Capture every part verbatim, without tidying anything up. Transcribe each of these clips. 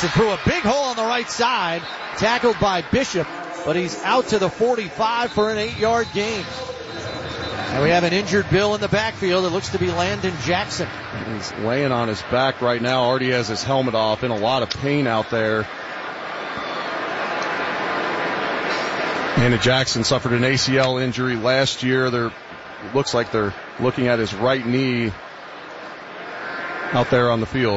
Jackson threw a big hole on the right side, tackled by Bishop, but he's out to the forty-five for an eight-yard gain. And we have an injured Bill in the backfield. It looks to be Landon Jackson. He's laying on his back right now. Already has his helmet off, in a lot of pain out there. Landon Jackson suffered an A C L injury last year. They're, it looks like they're looking at his right knee out there on the field.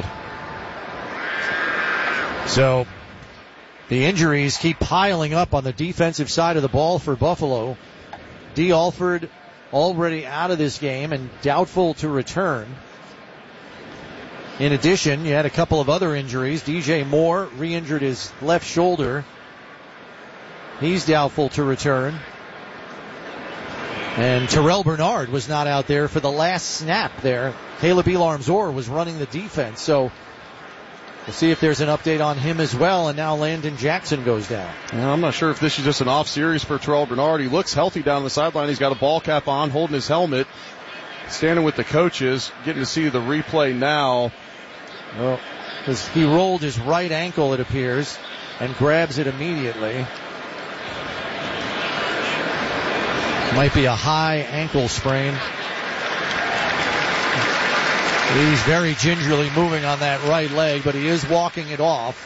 So the injuries keep piling up on the defensive side of the ball for Buffalo. D. Alford already out of this game and doubtful to return. In addition, you had a couple of other injuries. D J Moore re-injured his left shoulder. He's doubtful to return. And Terrell Bernard was not out there for the last snap there. Caleb Elarm-Zor was running the defense. So we'll see if there's an update on him as well. And now Landon Jackson goes down. Yeah, I'm not sure if this is just an off series for Terrell Bernard. He looks healthy down the sideline. He's got a ball cap on, holding his helmet, standing with the coaches, getting to see the replay now. Well, because he rolled his right ankle, it appears, and grabs it immediately. Might be a high ankle sprain. He's very gingerly moving on that right leg, but he is walking it off.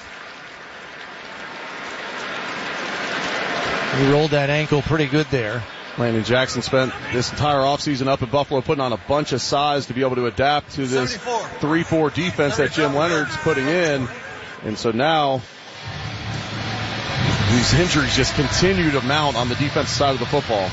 He rolled that ankle pretty good there. Landon Jackson spent this entire offseason up in Buffalo putting on a bunch of size to be able to adapt to this three four defense that Jim Leonard's putting in. And so now these injuries just continue to mount on the defensive side of the football.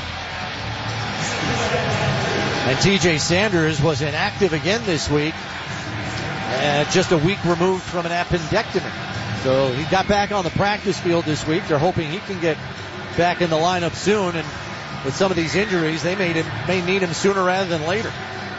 And T J Sanders was inactive again this week, uh, just a week removed from an appendectomy. So he got back on the practice field this week. They're hoping he can get back in the lineup soon. And with some of these injuries, they may, him, may need him sooner rather than later.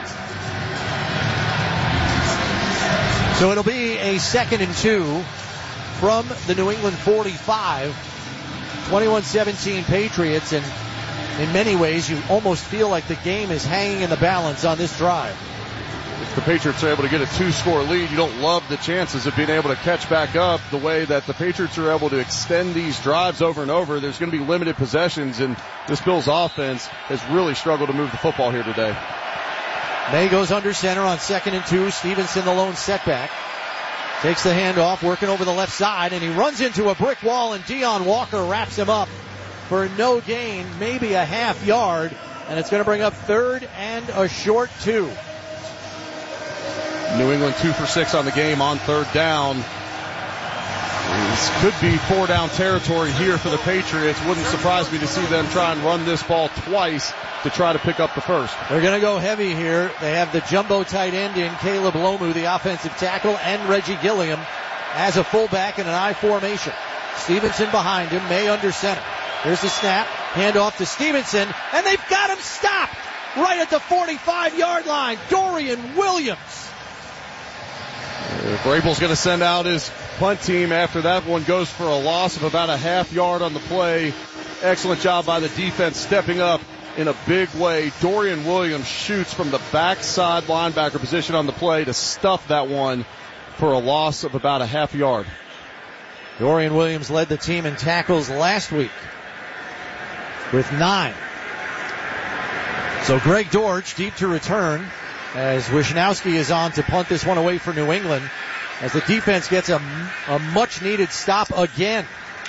So it'll be a second and two from the New England forty-five. twenty-one seventeen Patriots, and in many ways, you almost feel like the game is hanging in the balance on this drive. If the Patriots are able to get a two-score lead, you don't love the chances of being able to catch back up the way that the Patriots are able to extend these drives over and over. There's going to be limited possessions, and this Bills offense has really struggled to move the football here today. May goes under center on second and two. Stevenson the lone setback. Takes the handoff, working over the left side, and he runs into a brick wall, and Deion Walker wraps him up for no gain, maybe a half yard, and it's going to bring up third and a short two. New England two for six on the game on third down. This could be four down territory here for the Patriots. Wouldn't surprise me to see them try and run this ball twice to try to pick up the first. They're going to go heavy here. They have the jumbo tight end in Caleb Lomu, the offensive tackle, and Reggie Gilliam as a fullback in an I formation. Stevenson behind him, May under center. There's the snap, handoff to Stevenson, and they've got him stopped right at the forty-five-yard line. Dorian Williams. Uh, Vrabel's going to send out his punt team after that one goes for a loss of about a half yard on the play. Excellent job by the defense stepping up in a big way. Dorian Williams shoots from the backside linebacker position on the play to stuff that one for a loss of about a half yard. Dorian Williams led the team in tackles last week with nine. So Greg Dortch deep to return as Wisnowski is on to punt this one away for New England as the defense gets a, a much needed stop again.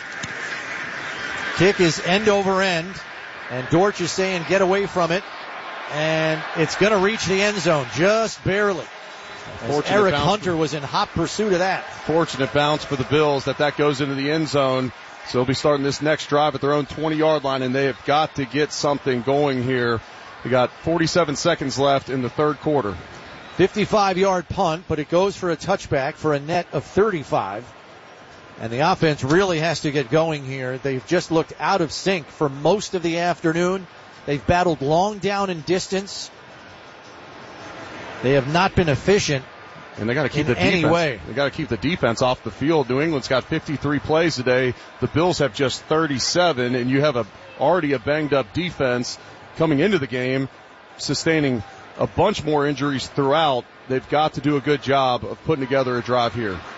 Kick is end over end, and Dortch is saying get away from it, and it's going to reach the end zone just barely. As Eric Hunter was in hot pursuit of that. Fortunate bounce for the Bills that that goes into the end zone. So they'll be starting this next drive at their own twenty-yard line, and they have got to get something going here. We got forty-seven seconds left in the third quarter. fifty-five-yard punt, but it goes for a touchback for a net of thirty-five. And the offense really has to get going here. They've just looked out of sync for most of the afternoon. They've battled long down and distance. They have not been efficient. And they got to keep in the any defense. way. They got to keep the defense off the field. New England's got fifty-three plays today. The Bills have just thirty-seven, and you have a already a banged up defense coming into the game, sustaining a bunch more injuries throughout. They've got to do a good job of putting together a drive here.